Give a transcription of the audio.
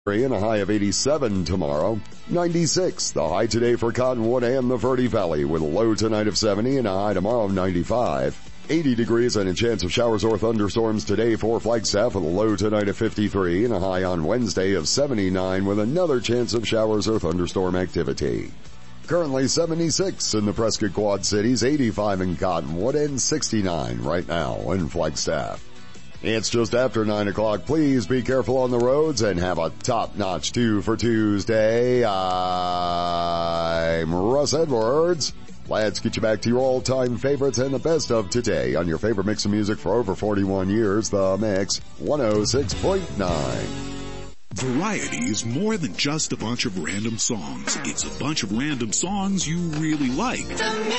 and a high of 87 tomorrow. 96, the high today for Cottonwood and the Verde Valley with a low tonight of 70 and a high tomorrow of 95. 80 degrees and a chance of showers or thunderstorms today for Flagstaff with a low tonight of 53 and a high on Wednesday of 79 with another chance of showers or thunderstorm activity. Currently 76 in the Prescott Quad Cities, 85 in Cottonwood, and 69 right now in Flagstaff. It's just after 9 o'clock. Please be careful on the roads and have a top-notch 2 for Tuesday. I'm Russ Edwards. Let's get you back to your all-time favorites and the best of today on your favorite mix of music for over 41 years, The Mix 106.9. Variety is more than just a bunch of random songs. It's a bunch of random songs you really like.